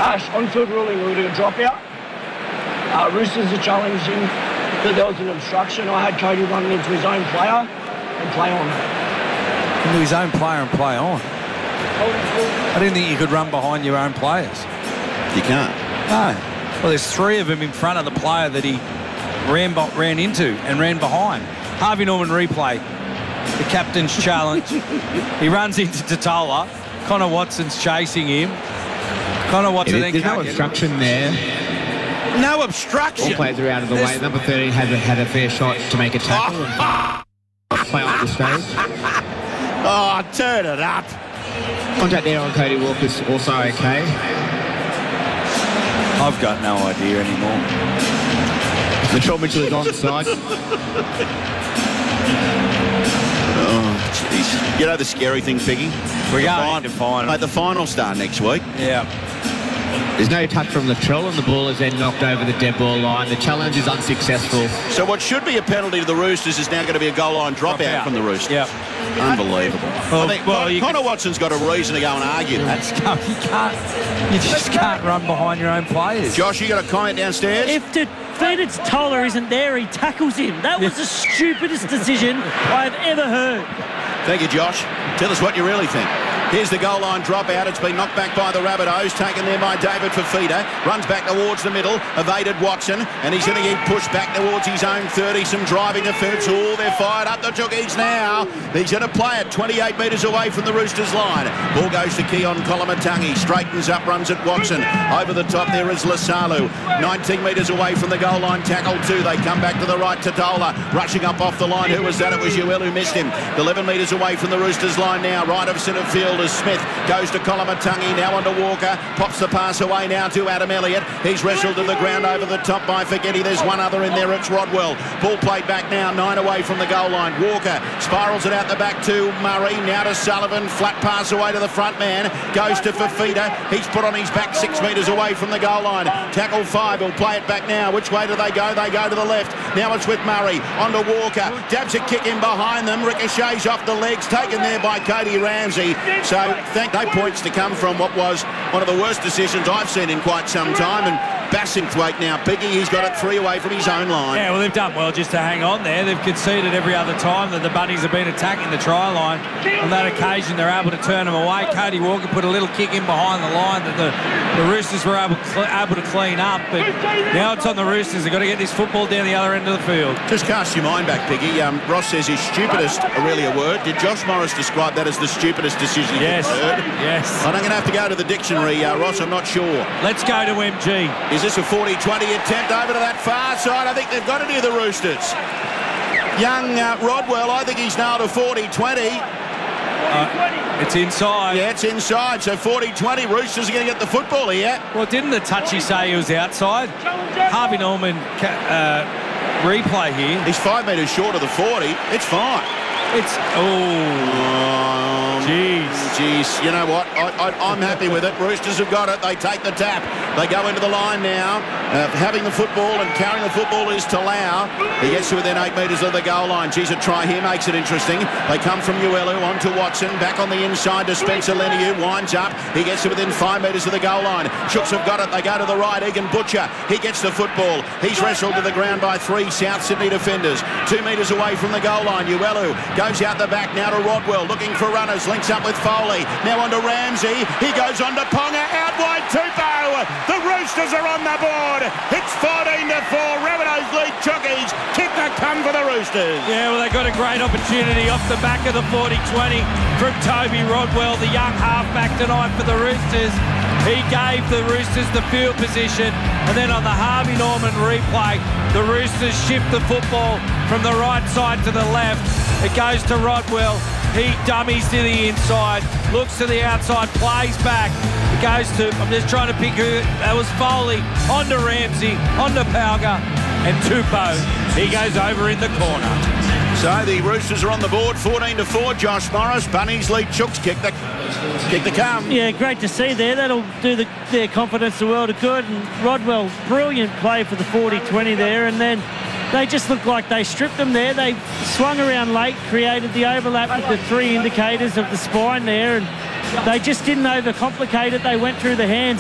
On-field ruling, we were to drop out. Roosters are challenging that there was an obstruction. I had Cody run into his own player and play on. Into his own player and play on? I didn't think you could run behind your own players. You can't. No. Well, there's 3 of them in front of the player that he ran into and ran behind. Harvey Norman replay. The captain's challenge. He runs into Totola. Connor Watson's chasing him. Connor Watson then there's no obstruction there. No obstruction. All players are out of the way. Number 13 has had a fair shot to make a tackle. Play off the stage. Oh, turn it up. Contact there on Cody Walker's also okay. I've got no idea anymore. Latrell Mitchell is onside. Oh, jeez. You know the scary thing, Piggy? We're going to final. Mate, the final start next week. Yeah. There's no touch from Latrell and the ball is then knocked over the dead ball line. The challenge is unsuccessful. So what should be a penalty to the Roosters is now going to be a goal line dropout from the Roosters. Yep. Unbelievable. Well, I think Connor Watson's got a reason to go and argue that. You just can't run behind your own players. Josh, you got a comment downstairs? If Feeders Toller isn't there, he tackles him. That was the stupidest decision I've ever heard. Thank you, Josh. Tell us what you really think. Here's the goal line dropout. It's been knocked back by the Rabbitohs, taken there by David Fifita. Runs back towards the middle, evaded Watson, and he's going to get pushed back towards his own 30. Some driving offence. Oh, they're fired up. The Joogies now. He's going to play it 28 metres away from the Roosters line. Ball goes to Keon Kolomatangi. Straightens up, runs at Watson. Over the top there is Lasalu. 19 metres away from the goal line. Tackle 2. They come back to the right. Totola rushing up off the line. Who was that? It was Uel who missed him. 11 metres away from the Roosters line now. Right of centre field. Smith goes to Kolomatangi, now onto Walker, pops the pass away now to Adam Elliott. He's wrestled to the ground over the top by Forgetty. There's one other in there, it's Rodwell. Ball played back now, 9 away from the goal line. Walker spirals it out the back to Murray, now to Sullivan, flat pass away to the front man, goes to Fifita. He's put on his back 6 metres away from the goal line. Tackle 5, he'll play it back now. Which way do they go? They go to the left. Now it's with Murray, onto Walker, dabs a kick in behind them, ricochets off the legs, taken there by Cody Ramsey. So no points to come from what was one of the worst decisions I've seen in quite some time. And Bassingthwaite now, Piggy, he's got it 3 away from his own line. Yeah, well, they've done well just to hang on there. They've conceded every other time that the Bunnies have been attacking the try line. On that occasion, they're able to turn them away. Cody Walker put a little kick in behind the line that the Roosters were able to clean up. But now it's on the Roosters. They've got to get this football down the other end of the field. Just cast your mind back, Piggy. Ross says his stupidest, really a word. Did Josh Morris describe that as the stupidest decision he's heard? Yes. I'm going to have to go to the dictionary, Ross. I'm not sure. Let's go to MG. Is this a 40-20 attempt over to that far side? I think they've got to do the Roosters. Young Rodwell, I think he's nailed a 40-20. It's inside. Yeah, it's inside. So 40-20, Roosters are going to get the football here. Well, didn't the touchy say he was outside? Harvey Norman replay here. He's 5 metres short of the 40. It's fine. It's... Jeez. You know what? I'm happy with it. Roosters have got it. They take the tap. They go into the line now. Having the football and carrying the football is Talau. He gets to within 8 metres of the goal line. Geez, a try here makes it interesting. They come from Uelu on to Watson. Back on the inside to Spencer Leniu. Winds up. He gets to within 5 metres of the goal line. Shooks have got it. They go to the right. Egan Butcher. He gets the football. He's wrestled to the ground by 3 South Sydney defenders. 2 metres away from the goal line. Uelu goes out the back now to Rodwell. Looking for runners. Links up with Foley. Now on to Ramsey. He goes on to Ponga. Out wide Tupou. The Roosters are on the board. It's 14-4. Rabbitohs lead Joogies. Kick to come for the Roosters. Yeah, well, they got a great opportunity off the back of the 40-20 from Toby Rodwell, the young halfback tonight for the Roosters. He gave the Roosters the field position, and then on the Harvey Norman replay, the Roosters shift the football from the right side to the left. It goes to Rodwell. He dummies to the inside, looks to the outside, plays back. It goes to, I'm just trying to pick who, that was Foley, onto Ramsey, onto Pauga, and Tupou. He goes over in the corner. So the Roosters are on the board, 14-4. Josh Morris, Bunnies lead Chooks, kick the come. Yeah, great to see there. That'll do their confidence the world of good. And Rodwell, brilliant play for the 40-20 there. And then they just looked like they stripped them there. They swung around late, created the overlap with the 3 indicators of the spine there, and they just didn't overcomplicate it. They went through the hands.